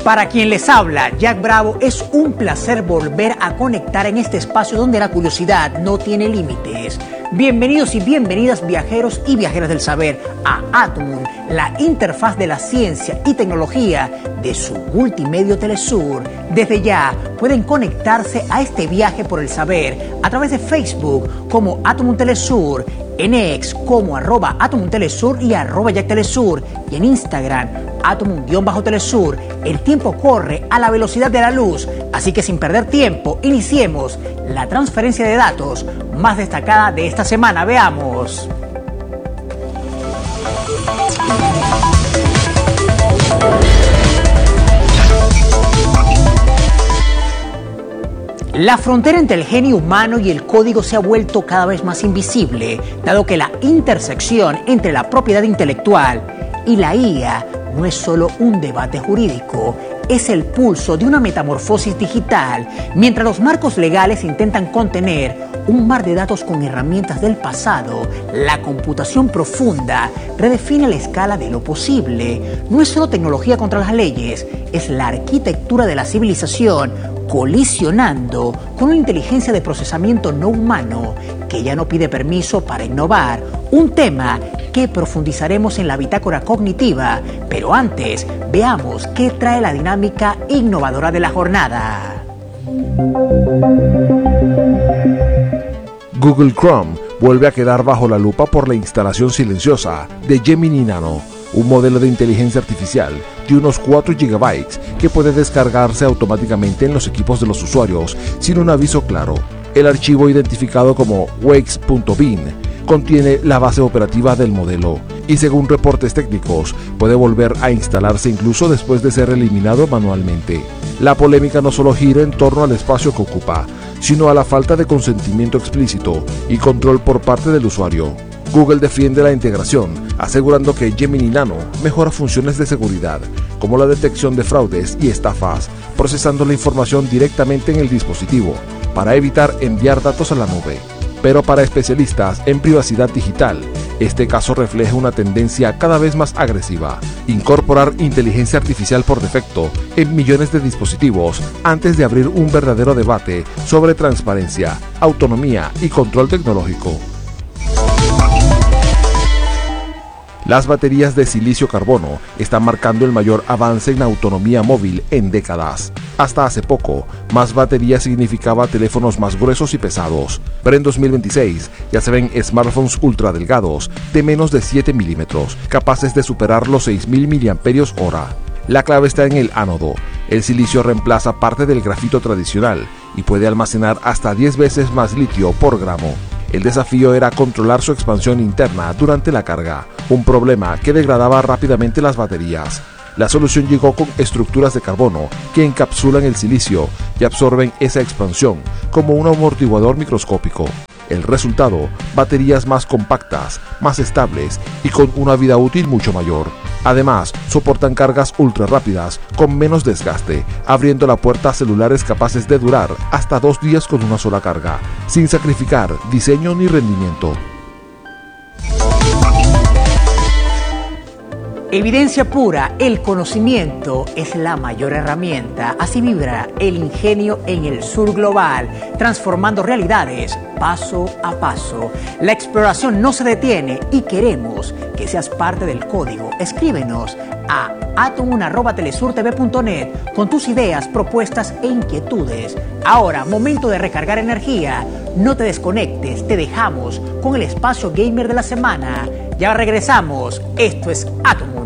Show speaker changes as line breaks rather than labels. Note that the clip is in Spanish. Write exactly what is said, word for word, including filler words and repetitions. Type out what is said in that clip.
Para quien les habla, Jack Bravo, es un placer volver a conectar en este espacio donde la curiosidad no tiene límites. Bienvenidos y bienvenidas viajeros y viajeras del saber a Atomum, la interfaz de la ciencia y tecnología de su multimedio Telesur. Desde ya pueden conectarse a este viaje por el saber a través de Facebook como Atomum Telesur, en X como arroba Atomum Telesur y arroba Jack Telesur, y en Instagram Atomum-Telesur. El tiempo corre a la velocidad de la luz, así que sin perder tiempo, iniciemos la transferencia de datos más destacada de esta semana. Veamos. La frontera entre el genio humano y el código se ha vuelto cada vez más invisible, dado que la intersección entre la propiedad intelectual y la I A no es solo un debate jurídico, es el pulso de una metamorfosis digital, mientras los marcos legales intentan contener un mar de datos con herramientas del pasado. La computación profunda redefine la escala de lo posible. No es solo tecnología contra las leyes, es la arquitectura de la civilización colisionando con una inteligencia de procesamiento no humano que ya no pide permiso para innovar. Un tema que profundizaremos en la bitácora cognitiva, pero antes veamos qué trae la dinámica innovadora de la jornada.
Google Chrome vuelve a quedar bajo la lupa por la instalación silenciosa de Gemini Nano, un modelo de inteligencia artificial de unos cuatro gigabytes que puede descargarse automáticamente en los equipos de los usuarios sin un aviso claro. El archivo, identificado como wakes punto bin, contiene la base operativa del modelo y, según reportes técnicos, puede volver a instalarse incluso después de ser eliminado manualmente. La polémica no solo gira en torno al espacio que ocupa, sino a la falta de consentimiento explícito y control por parte del usuario. Google defiende la integración, asegurando que Gemini Nano mejora funciones de seguridad, como la detección de fraudes y estafas, procesando la información directamente en el dispositivo, para evitar enviar datos a la nube. Pero para especialistas en privacidad digital, este caso refleja una tendencia cada vez más agresiva: incorporar inteligencia artificial por defecto en millones de dispositivos antes de abrir un verdadero debate sobre transparencia, autonomía y control tecnológico. Las baterías de silicio-carbono están marcando el mayor avance en autonomía móvil en décadas. Hasta hace poco, más batería significaba teléfonos más gruesos y pesados, pero en dos mil veintiséis ya se ven smartphones ultra delgados de menos de siete milímetros, capaces de superar los seis mil miliamperios hora. La clave está en el ánodo. El silicio reemplaza parte del grafito tradicional y puede almacenar hasta diez veces más litio por gramo. El desafío era controlar su expansión interna durante la carga, un problema que degradaba rápidamente las baterías. La solución llegó con estructuras de carbono que encapsulan el silicio y absorben esa expansión como un amortiguador microscópico. El resultado: baterías más compactas, más estables y con una vida útil mucho mayor. Además, soportan cargas ultra rápidas con menos desgaste, abriendo la puerta a celulares capaces de durar hasta dos días con una sola carga, sin sacrificar diseño ni rendimiento.
Evidencia pura, el conocimiento es la mayor herramienta. Así vibra el ingenio en el sur global, transformando realidades paso a paso. La exploración no se detiene y queremos que seas parte del código. Escríbenos a atomum arroba telesurtv punto net con tus ideas, propuestas e inquietudes. Ahora, momento de recargar energía. No te desconectes, te dejamos con el espacio gamer de la semana. Ya regresamos. Esto es Atomum.